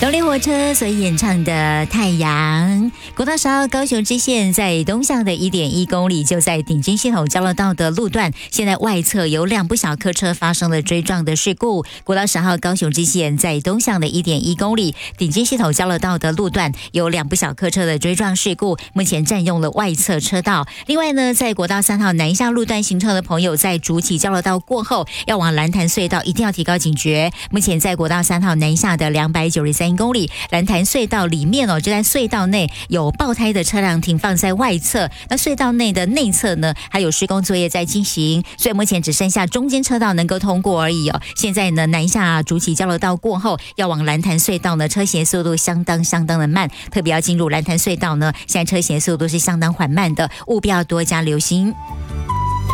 动力火车所演唱的《太阳》。国道10号高雄支线在东向的 1.1 公里，就在顶金系统交流道的路段，现在外侧有2部小客车发生了追撞的事故。国道10号高雄支线在东向的 1.1 公里，顶金系统交流道的路段有2部小客车的追撞事故，目前占用了外侧车道。另外呢，在国道3号南下路段行车的朋友，在竹崎交流道过后要往蓝潭隧道一定要提高警觉。目前在国道3号南下的293公里，蓝潭隧道里面就在隧道内有爆胎的车辆停放在外侧，那隧道内的内侧呢还有施工作业在进行，所以目前只剩下中间车道能够通过而已哦。现在呢南下竹崎交流道过后要往蓝潭隧道呢，车行速度相当的慢，特别要进入蓝潭隧道呢，现在车行速度是相当缓慢的，务必要多加留心。